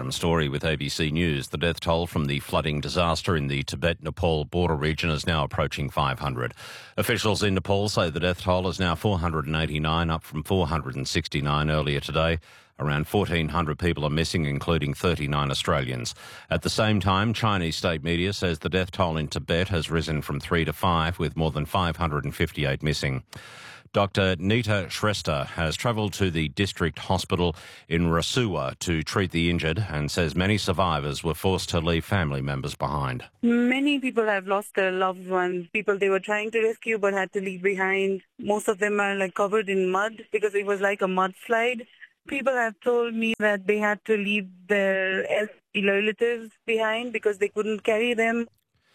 Adam Story with ABC News. The death toll from the flooding disaster in the Tibet-Nepal border region is now approaching 500. Officials in Nepal say the death toll is now 489, up from 469 earlier today. Around 1,400 people are missing, including 39 Australians. At the same time, Chinese state media says the death toll in Tibet has risen from 3 to 5, with more than 558 missing. Dr. Nita Shrestha has travelled to the district hospital in Rasuwa to treat the injured and says many survivors were forced to leave family members behind. Many people have lost their loved ones, people they were trying to rescue but had to leave behind. Most of them are covered in mud because it was like a mudslide. People have told me that they had to leave their elderly relatives behind because they couldn't carry them.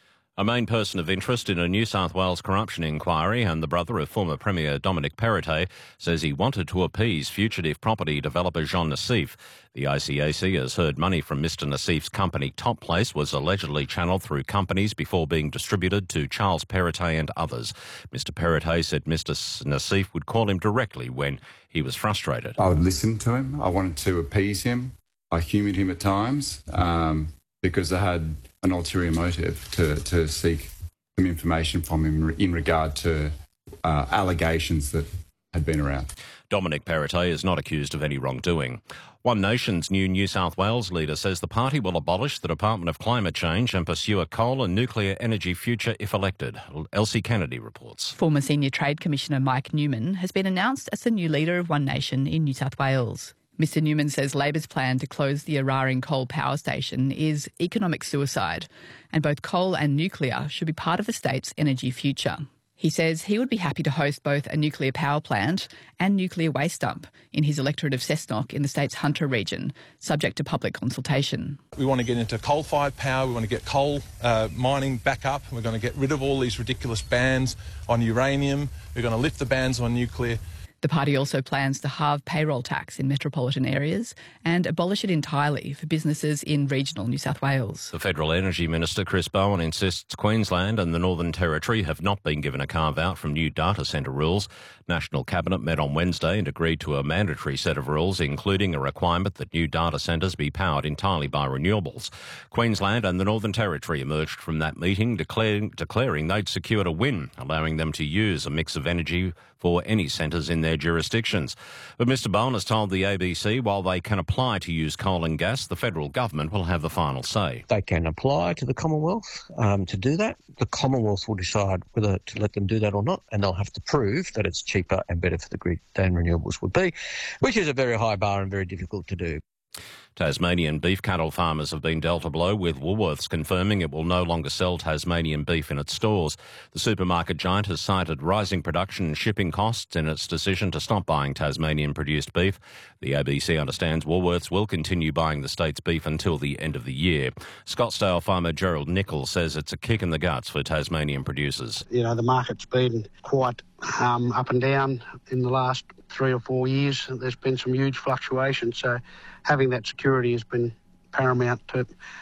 A main person of interest in a New South Wales corruption inquiry and the brother of former Premier Dominic Perrottet says he wanted to appease fugitive property developer Jean Nassif. The ICAC has heard money from Mr Nassif's company Top Place was allegedly channelled through companies before being distributed to Charles Perrottet and others. Mr Perrottet said Mr Nassif would call him directly when he was frustrated. I would listen to him. I wanted to appease him. I humoured him at times because I had an ulterior motive to seek some information from him in regard to allegations that had been around. Dominic Perrottet is not accused of any wrongdoing. One Nation's new New South Wales leader says the party will abolish the Department of Climate Change and pursue a coal and nuclear energy future if elected. Elsie Kennedy reports. Former Senior Trade Commissioner Mike Newman has been announced as the new leader of One Nation in New South Wales. Mr Newman says Labor's plan to close the Eraring coal power station is economic suicide, and both coal and nuclear should be part of the state's energy future. He says he would be happy to host both a nuclear power plant and nuclear waste dump in his electorate of Cessnock in the state's Hunter region, subject to public consultation. We want to get into coal-fired power, we want to get coal mining back up, we're going to get rid of all these ridiculous bans on uranium, we're going to lift the bans on nuclear. The party also plans to halve payroll tax in metropolitan areas and abolish it entirely for businesses in regional New South Wales. The Federal Energy Minister, Chris Bowen, insists Queensland and the Northern Territory have not been given a carve-out from new data centre rules. National Cabinet met on Wednesday and agreed to a mandatory set of rules, including a requirement that new data centres be powered entirely by renewables. Queensland and the Northern Territory emerged from that meeting declaring they'd secured a win, allowing them to use a mix of energy for any centres in their jurisdictions. But Mr Bowen has told the ABC while they can apply to use coal and gas, the federal government will have the final say. They can apply to the Commonwealth to do that. The Commonwealth will decide whether to let them do that or not, and they'll have to prove that it's cheaper and better for the grid than renewables would be, which is a very high bar and very difficult to do. Tasmanian beef cattle farmers have been dealt a blow, with Woolworths confirming it will no longer sell Tasmanian beef in its stores. The supermarket giant has cited rising production and shipping costs in its decision to stop buying Tasmanian-produced beef. The ABC understands Woolworths will continue buying the state's beef until the end of the year. Scottsdale farmer Gerald Nichols says it's a kick in the guts for Tasmanian producers. You know, the market's been quite up and down in the last 3 or 4 years. There's been some huge fluctuations, so having that security has been paramount to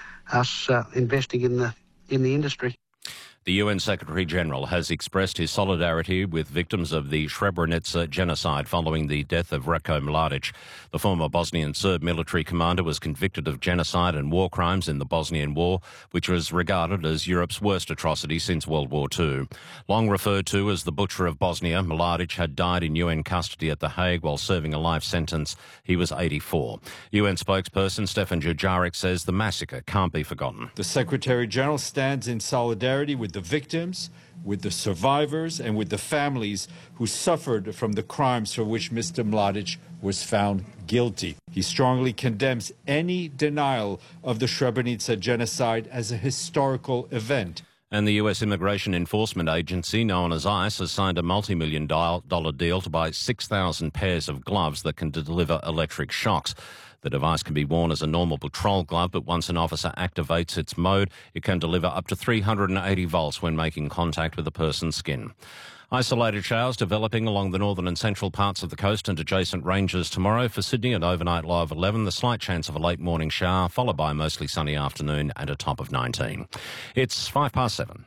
us investing in the industry. The UN Secretary-General has expressed his solidarity with victims of the Srebrenica genocide following the death of Ratko Mladic. The former Bosnian Serb military commander was convicted of genocide and war crimes in the Bosnian War, which was regarded as Europe's worst atrocity since World War II. Long referred to as the Butcher of Bosnia, Mladic had died in UN custody at The Hague while serving a life sentence. He was 84. UN spokesperson Stefan Dujarric says the massacre can't be forgotten. The Secretary-General stands in solidarity with the victims, with the survivors and with the families who suffered from the crimes for which Mr. Mladic was found guilty. He strongly condemns any denial of the Srebrenica genocide as a historical event. And the US Immigration Enforcement Agency, known as ICE, has signed a multi-million-dollar deal to buy 6,000 pairs of gloves that can deliver electric shocks. The device can be worn as a normal patrol glove, but once an officer activates its mode, it can deliver up to 380 volts when making contact with a person's skin. Isolated showers developing along the northern and central parts of the coast and adjacent ranges tomorrow. For Sydney, an overnight low of 11, the slight chance of a late morning shower, followed by a mostly sunny afternoon and a top of 19. It's 7:05.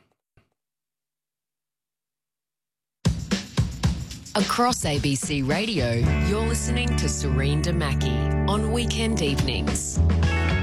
Across ABC Radio, you're listening to Serene Damaki on weekend evenings.